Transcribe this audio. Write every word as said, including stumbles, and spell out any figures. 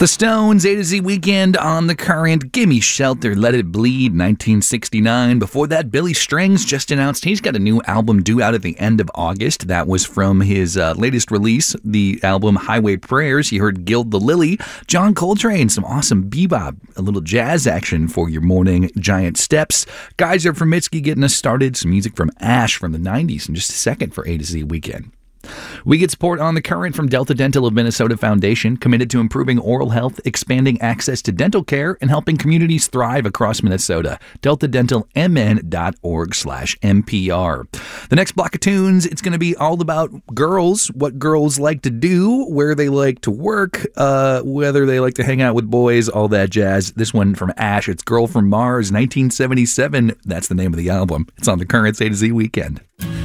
The Stones, A to Z Weekend on the Current. Gimme Shelter, Let It Bleed, nineteen sixty-nine. Before that, Billy Strings just announced he's got a new album due out at the end of August. That was from his uh, latest release, the album Highway Prayers. You heard Gild the Lily. John Coltrane, some awesome bebop, a little jazz action for your morning giant steps. Geyser from Mitski getting us started. Some music from Ash from the nineties in just a second for A to Z Weekend. We get support on the Current from Delta Dental of Minnesota Foundation, committed to improving oral health, expanding access to dental care, and helping communities thrive across Minnesota. delta dental m n dot org slash M P R. The next block of tunes, it's going to be all about girls, what girls like to do, where they like to work, uh, whether they like to hang out with boys, all that jazz. This one from Ash, it's Girl from Mars, nineteen seventy-seven. That's the name of the album. It's on the Current's A to Z Weekend.